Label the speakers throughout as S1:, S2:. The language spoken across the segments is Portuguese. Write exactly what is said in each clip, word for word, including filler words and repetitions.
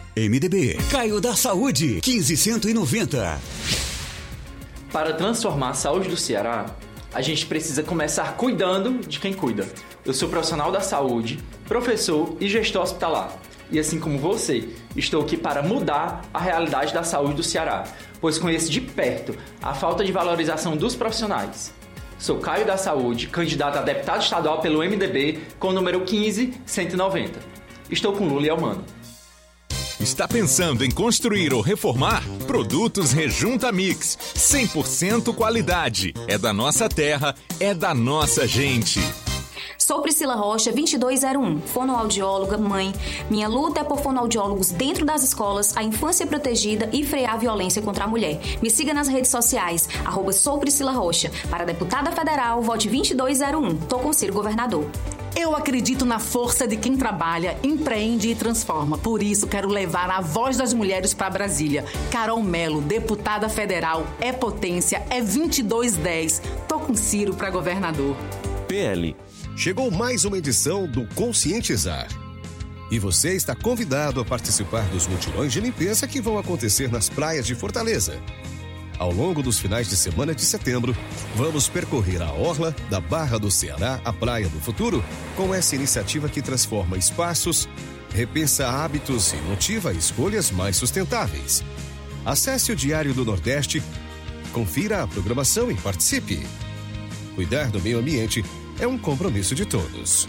S1: M D B, Caio da Saúde, quinze cento e noventa.
S2: Para transformar a saúde do Ceará, a gente precisa começar cuidando de quem cuida. Eu sou profissional da saúde, professor e gestor hospitalar. E assim como você, estou aqui para mudar a realidade da saúde do Ceará, pois conheço de perto a falta de valorização dos profissionais. Sou Caio da Saúde, candidato a deputado estadual pelo M D B com o número quinze cento e noventa. Estou com Lula e Elmano.
S3: Está pensando em construir ou reformar? Produtos Rejunta Mix. cem por cento qualidade. É da nossa terra, é da nossa gente.
S4: Sou Priscila Rocha, vinte e dois zero um, fonoaudióloga, mãe. Minha luta é por fonoaudiólogos dentro das escolas, a infância protegida e frear a violência contra a mulher. Me siga nas redes sociais, arroba sou Priscila Rocha. Para deputada federal, vote vinte e dois zero um. Tô com Ciro Governador.
S5: Eu acredito na força de quem trabalha, empreende e transforma. Por isso, quero levar a voz das mulheres para Brasília. Carol Melo, deputada federal, é potência, é vinte e dois dez. Tô com Ciro para governador.
S6: P L. Chegou mais uma edição do Conscientizar. E você está convidado a participar dos mutirões de limpeza que vão acontecer nas praias de Fortaleza. Ao longo dos finais de semana de setembro, vamos percorrer a orla da Barra do Ceará à Praia do Futuro com essa iniciativa que transforma espaços, repensa hábitos e motiva escolhas mais sustentáveis. Acesse o Diário do Nordeste, confira a programação e participe. Cuidar do meio ambiente é um compromisso de todos.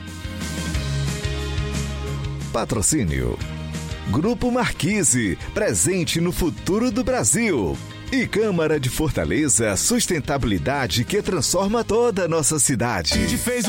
S7: Patrocínio. Grupo Marquise, presente no futuro do Brasil. E Câmara de Fortaleza, sustentabilidade que transforma toda a nossa cidade.
S8: A gente fez